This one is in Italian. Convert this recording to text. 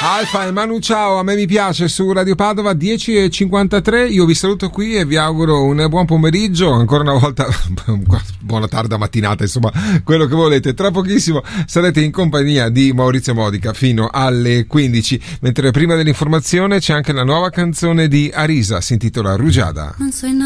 Alfa e Manu ciao, a me mi piace su Radio Padova 10:53. Io vi saluto qui e vi auguro un buon pomeriggio, ancora una volta buona tarda mattinata, insomma quello che volete. Tra pochissimo sarete in compagnia di Maurizio Modica fino alle 15, mentre prima dell'informazione c'è anche la nuova canzone di Arisa, si intitola Rugiada. Non so